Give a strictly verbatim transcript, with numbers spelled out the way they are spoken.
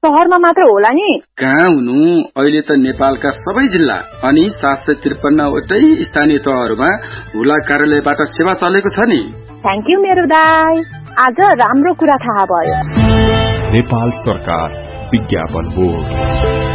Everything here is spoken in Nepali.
शहरमा मात्र होला नि? कहाँ हुनु, अहिले त नेपालका सबै जिल्ला अनि सात सय त्रिपन्नवटै स्थानीय तहहरूमा हुला कार्यालयबाट सेवा चलेको छ नि। थ्याङ्क यू मेरो दाइ, आज राम्रो कुरा थाहा भयो। नेपाल सरकार विज्ञापन बोर्ड।